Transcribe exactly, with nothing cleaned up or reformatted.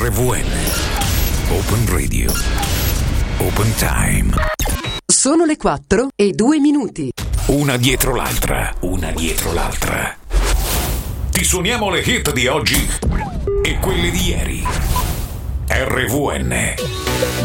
R V N Open Radio Open Time. Sono le quattro e due minuti. Una dietro l'altra, una dietro l'altra. Ti suoniamo le hit di oggi e quelle di ieri. R V N